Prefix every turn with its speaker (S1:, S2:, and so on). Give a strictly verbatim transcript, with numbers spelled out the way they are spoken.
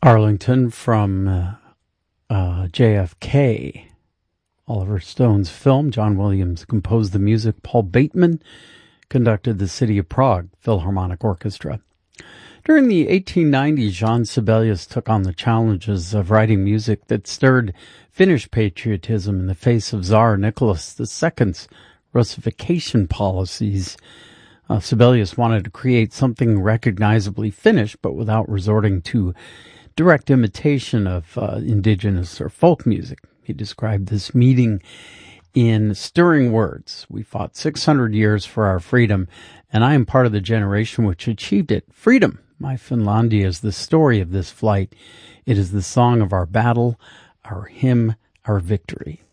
S1: Arlington from uh, uh, J F K, Oliver Stone's film. John Williams composed the music. Paul Bateman conducted the City of Prague Philharmonic Orchestra. During the eighteen nineties, Jean Sibelius took on the challenges of writing music that stirred Finnish patriotism in the face of Tsar Nicholas the Second's Russification policies. Uh, Sibelius wanted to create something recognizably Finnish, but without resorting to direct imitation of uh, indigenous or folk music. He described this meeting in stirring words. We fought six hundred years for our freedom, and I am part of the generation which achieved it. Freedom, my Finlandia, is the story of this flight. It is the song of our battle, our hymn, our victory.